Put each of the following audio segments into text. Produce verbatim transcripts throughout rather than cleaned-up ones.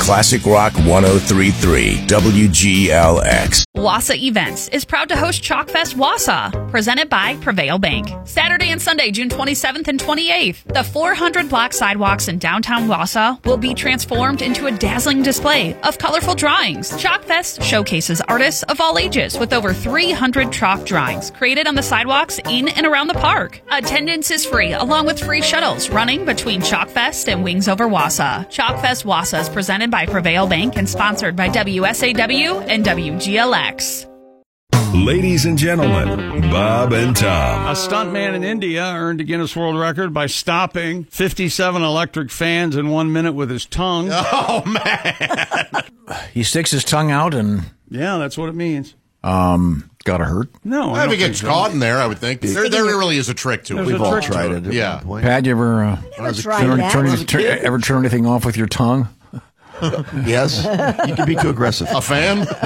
Classic Rock one oh three point three W G L X. Wausau Events is proud to host Chalkfest Wausau, presented by Prevail Bank. Saturday and Sunday, June twenty-seventh and twenty-eighth, the four hundred block sidewalks in downtown Wausau will be transformed into a dazzling display of colorful drawings. Chalkfest showcases artists of all ages with over three hundred chalk drawings created on the sidewalks in and around the park. Attendance is free, along with free shuttles running between Chalkfest and Wings Over Wausau. Chalkfest Wausau is presented by Prevail Bank and sponsored by W S A W and W G L X. Ladies and gentlemen, Bob and Tom. A stuntman in India earned a Guinness World Record by stopping fifty-seven electric fans in one minute with his tongue. Oh, man. He sticks his tongue out and... Yeah, that's what it means. Um, got to hurt? No, I I if don't it gets think caught so. in there, I would think. There, there really is a trick to it. There's We've a all trick to tried it. it. at Yeah. one point. Pat, you ever, uh, Never tried turn, that. turn, As a turn, kid. ever turn anything off with your tongue? Yes. You can be too aggressive. A fan? And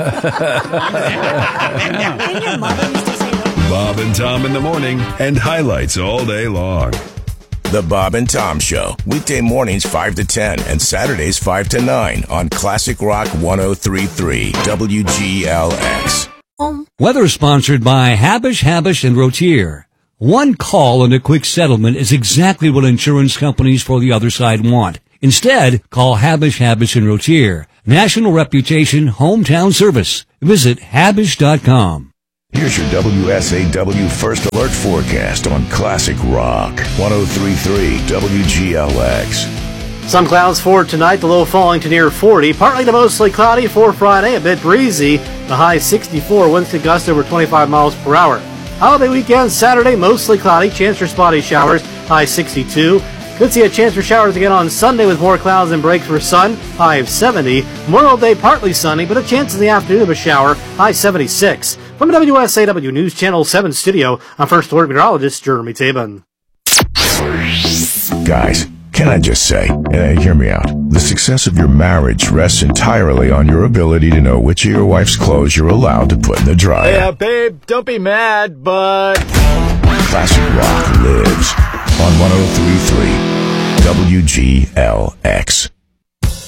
your mother used to say that. Bob and Tom in the morning and highlights all day long. The Bob and Tom Show, weekday mornings five to ten and Saturdays five to nine on Classic Rock one oh three point three W G L X. Weather sponsored by Habish, Habish and Rotier. One call and a quick settlement is exactly what insurance companies for the other side want. Instead, call Habish, Habish and Rotier. National reputation, hometown service. Visit habish dot com. Here's your W S A W First Alert forecast on Classic Rock one oh three point three W G L X. Some clouds for tonight, the low falling to near forty. Partly to mostly cloudy for Friday, a bit breezy. The high sixty-four, winds could gust over twenty-five miles per hour. Holiday weekend, Saturday, mostly cloudy, chance for spotty showers, high sixty-two. Could see a chance for showers again on Sunday with more clouds and breaks for sun, high of seventy. Memorial Day, partly sunny, but a chance in the afternoon of a shower, high seventy-six. From the W S A W News Channel seven studio, I'm First Alert Meteorologist Jeremy Tabin. Guys, can I just say, uh, hear me out, the success of your marriage rests entirely on your ability to know which of your wife's clothes you're allowed to put in the dryer. Yeah, babe, don't be mad, but... Classic Rock lives on one oh three point three W G L X.